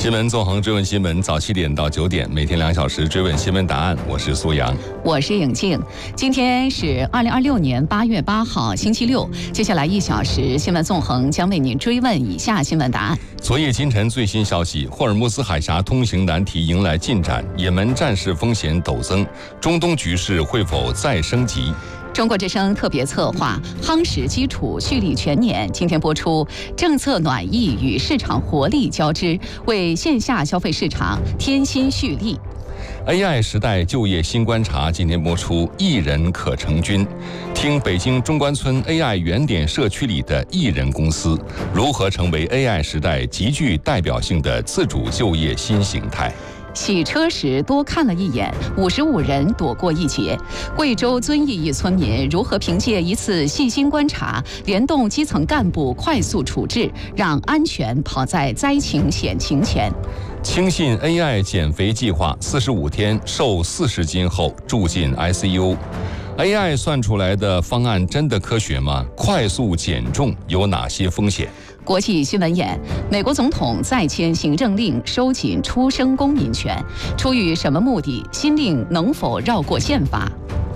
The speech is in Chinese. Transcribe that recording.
新闻纵横追问新闻，早7点到9点，每天2小时追问新闻答案。我是苏阳， 我是颖静。今天是2026年8月8号，星期六。接下来1小时，新闻纵横将为您追问以下新闻答案。 昨夜今晨最新消息，霍尔木兹海峡通行难题迎来进展，也门战事风险陡增，中东局势会否再升级？ 中国之声特别策划夯实基础，蓄力全年。今天播出政策暖意与市场活力交织，为线下消费市场添新蓄力。 AI 时代就业新观察，今天播出一人可成军。听北京中关村 AI 原点社区里的艺人公司如何成为 AI 时代极具代表性的自主就业新形态。 洗车时多看了一眼，55人躲过一劫。贵州遵义一村民如何凭借一次细心观察，联动基层干部快速处置，让安全跑在灾情险情前？ 轻信 AI 减肥计划，45天瘦40斤后住进 ICU。AI 算出来的方案真的科学吗？快速减重有哪些风险？ 国际新闻眼：美国总统再签行政令收紧出生公民权，出于什么目的？新令能否绕过宪法？